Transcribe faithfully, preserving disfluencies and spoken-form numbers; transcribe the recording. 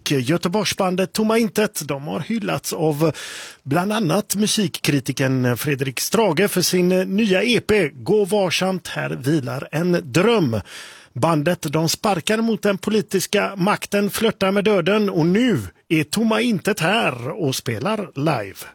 musik. Göteborgsbandet Tomma Intet, de har hyllats av bland annat musikkritiken Fredrik Strage för sin nya E P Gå varsamt, här vilar en dröm. Bandet de sparkar mot den politiska makten, flörtar med döden och nu är Tomma Intet här och spelar live.